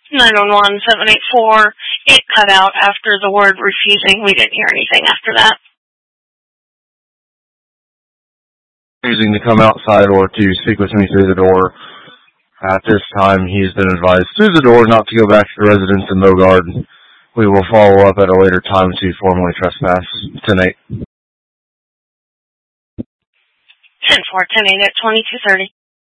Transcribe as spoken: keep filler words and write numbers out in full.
nine one one, seven eight four. It cut out after the word refusing. We didn't hear anything after that. Refusing to come outside or to speak with me through the door. At this time, he's been advised through the door not to go back to the residence in Bogard. We will follow up at a later time to formally trespass tonight. ten four, ten eight at twenty-two thirty.